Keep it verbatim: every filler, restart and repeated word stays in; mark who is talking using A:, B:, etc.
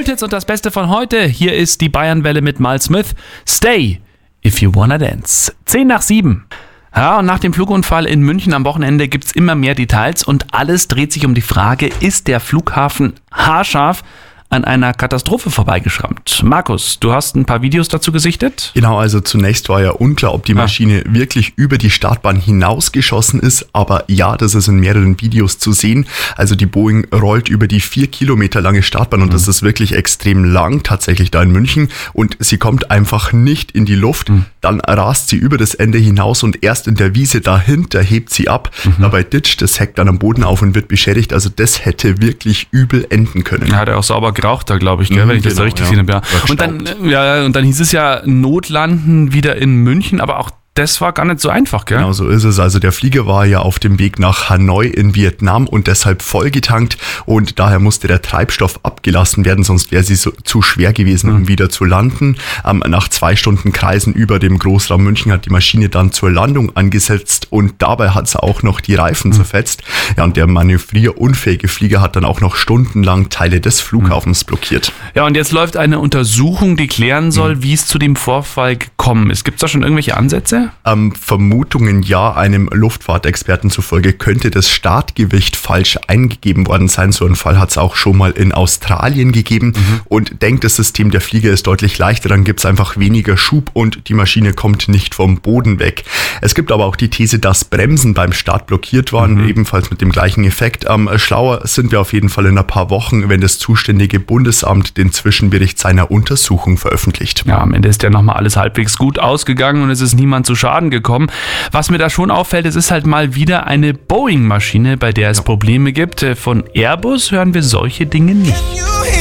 A: Kulthits und das Beste von heute. Hier ist die Bayernwelle mit Miles Smith. Stay, if you wanna dance. Zehn nach sieben. Ja, und nach dem Flugunfall in München am Wochenende gibt's immer mehr Details und alles dreht sich um die Frage, ist der Flughafen haarscharf an einer Katastrophe vorbeigeschrammt? Markus, du hast ein paar Videos dazu gesichtet?
B: Genau, also zunächst war ja unklar, ob die Maschine ja. wirklich über die Startbahn hinausgeschossen ist, aber ja, das ist in mehreren Videos zu sehen. Also die Boeing rollt über die vier Kilometer lange Startbahn und mhm. das ist wirklich extrem lang, tatsächlich da in München, und sie kommt einfach nicht in die Luft. Mhm. Dann rast sie über das Ende hinaus und erst in der Wiese dahinter hebt sie ab. Mhm. Dabei ditcht das Heck dann am Boden auf und wird beschädigt. Also das hätte wirklich übel enden können.
A: Ja, hat er auch sauber geraucht da, glaube ich, gell, mhm, wenn ich das
B: genau,
A: so richtig
B: ja.
A: gesehen habe. Ja. Und dann, ja, und dann hieß es ja Notlanden wieder in München, aber auch das war gar nicht so einfach, gell?
B: Genau so ist es. Also der Flieger war ja auf dem Weg nach Hanoi in Vietnam und deshalb vollgetankt und daher musste der Treibstoff abgelassen werden, sonst wäre sie so, zu schwer gewesen, um mhm. wieder zu landen. Ähm, nach zwei Stunden Kreisen über dem Großraum München hat die Maschine dann zur Landung angesetzt und dabei hat sie auch noch die Reifen mhm. zerfetzt. Ja, und der manövrierunfähige Flieger hat dann auch noch stundenlang Teile des Flughafens mhm. blockiert.
A: Ja, und jetzt läuft eine Untersuchung, die klären soll, mhm. wie es zu dem Vorfall gekommen ist. Gibt es da schon irgendwelche Ansätze?
B: Ähm, Vermutungen ja, einem Luftfahrtexperten zufolge könnte das Startgewicht falsch eingegeben worden sein. So einen Fall hat es auch schon mal in Australien gegeben. Mhm. Und denkt, das System der Flieger ist deutlich leichter, dann gibt es einfach weniger Schub und die Maschine kommt nicht vom Boden weg. Es gibt aber auch die These, dass Bremsen beim Start blockiert waren, mhm. ebenfalls mit dem gleichen Effekt. Ähm, schlauer sind wir auf jeden Fall in ein paar Wochen, wenn das zuständige Bundesamt den Zwischenbericht seiner Untersuchung veröffentlicht.
A: Ja, am Ende ist ja nochmal alles halbwegs gut ausgegangen und es ist niemand zu Schaden gekommen. Was mir da schon auffällt, es ist halt mal wieder eine Boeing-Maschine, bei der es Probleme gibt. Von Airbus hören wir solche Dinge nicht.